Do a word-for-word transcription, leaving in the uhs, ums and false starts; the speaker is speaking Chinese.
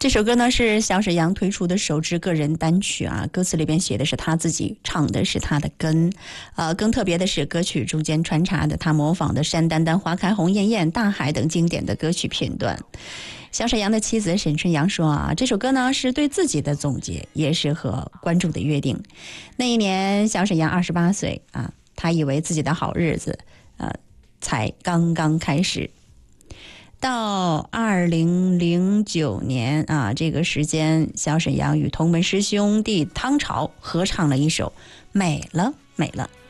这首歌呢是小沈阳推出的首支个人单曲啊，歌词里边写的是他自己，唱的是他的根。呃，更特别的是歌曲中间穿插的他模仿的山丹丹、花开红艳艳、大海等经典的歌曲片段。小沈阳的妻子沈春阳说啊，这首歌呢是对自己的总结，也是和观众的约定。那一年小沈阳二十八岁啊，他以为自己的好日子呃才刚刚开始。到二零零九年啊，这个时间，小沈阳与同门师兄弟汤潮合唱了一首《美了美了》。